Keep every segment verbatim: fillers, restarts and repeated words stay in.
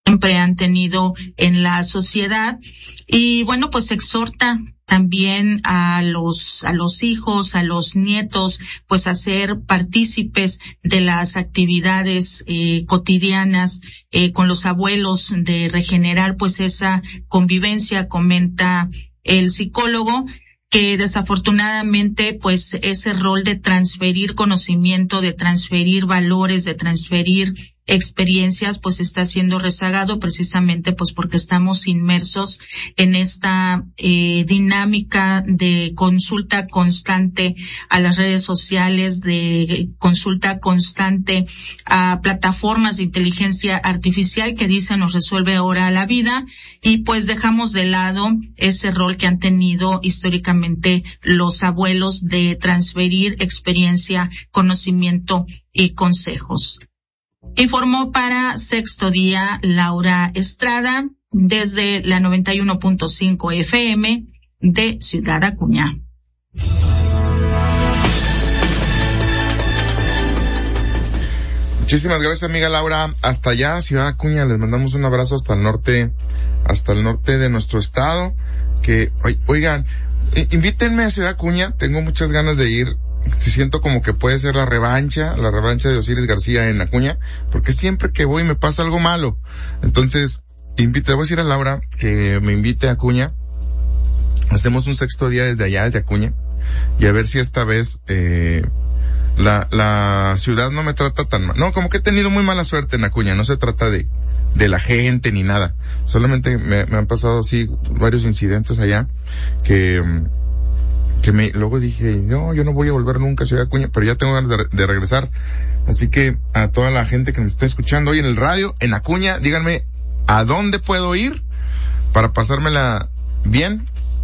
siempre han tenido en la sociedad. Y bueno, pues exhorta también a los, a los hijos, a los nietos, pues a ser partícipes de las actividades eh, cotidianas eh, con los abuelos, de regenerar pues esa convivencia, comenta el psicólogo, que desafortunadamente pues ese rol de transferir conocimiento, de transferir valores, de transferir experiencias pues está siendo rezagado, precisamente pues porque estamos inmersos en esta eh, dinámica de consulta constante a las redes sociales, de consulta constante a plataformas de inteligencia artificial que dicen nos resuelve ahora la vida, y pues dejamos de lado ese rol que han tenido históricamente los abuelos de transferir experiencia, conocimiento y consejos. Informó para Sexto Día Laura Estrada desde la noventa y uno punto cinco F M de Ciudad Acuña. Muchísimas gracias, amiga Laura. Hasta allá, Ciudad Acuña, les mandamos un abrazo hasta el norte, hasta el norte de nuestro estado. Que, oigan, invítenme a Ciudad Acuña, tengo muchas ganas de ir. Siento como que puede ser la revancha, la revancha de Osiris García en Acuña, porque siempre que voy me pasa algo malo. Entonces, invite, voy a decir a Laura que me invite a Acuña. Hacemos un sexto día desde allá, desde Acuña, y a ver si esta vez, eh, la, la ciudad no me trata tan mal. No, como que he tenido muy mala suerte en Acuña, no se trata de, de la gente ni nada. Solamente me, me han pasado así varios incidentes allá que, que me, luego dije, no, yo no voy a volver nunca a Ciudad Acuña, pero ya tengo ganas de, de regresar. Así que a toda la gente que me está escuchando hoy en el radio, en Acuña, díganme a dónde puedo ir para pasármela bien.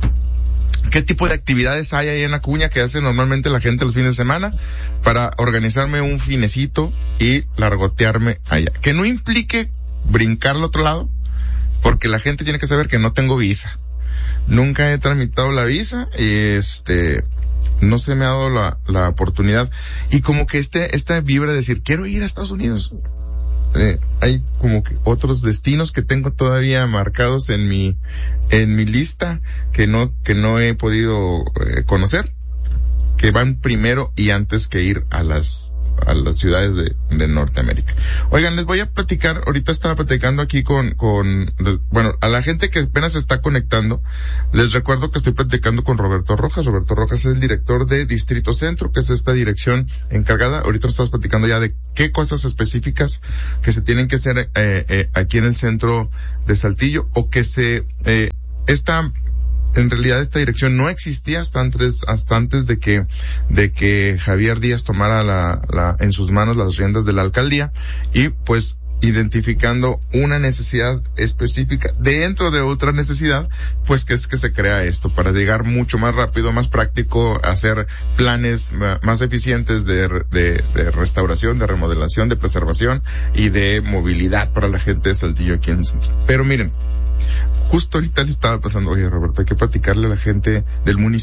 ¿Qué tipo de actividades hay ahí en Acuña que hace normalmente la gente los fines de semana para organizarme un finecito y largotearme allá? Que no implique brincar al otro lado, porque la gente tiene que saber que no tengo visa. Nunca he tramitado la visa y este, no se me ha dado la, la oportunidad. Y como que este, esta vibra de decir, quiero ir a Estados Unidos. Eh, hay como que otros destinos que tengo todavía marcados en mi, en mi lista que no, que no he podido eh, conocer, que van primero y antes que ir a las, a las ciudades de, de Norteamérica. Oigan, les voy a platicar, ahorita estaba platicando aquí con, con, bueno, a la gente que apenas se está conectando, les recuerdo que estoy platicando con Roberto Rojas. Roberto Rojas es el director de Distrito Centro, que es esta dirección encargada. Ahorita estamos platicando ya de qué cosas específicas que se tienen que hacer, eh, eh, aquí en el centro de Saltillo, o que se, eh, esta, en realidad esta dirección no existía hasta antes, hasta antes de que, de que Javier Díaz tomara la, la, en sus manos las riendas de la alcaldía, y pues identificando una necesidad específica dentro de otra necesidad, pues que es que se crea esto, para llegar mucho más rápido, más práctico, hacer planes más eficientes de, de, de restauración, de remodelación, de preservación y de movilidad para la gente de Saltillo aquí en el centro. Pero miren, justo ahorita le estaba pasando, oye Roberto, hay que platicarle a la gente del municipio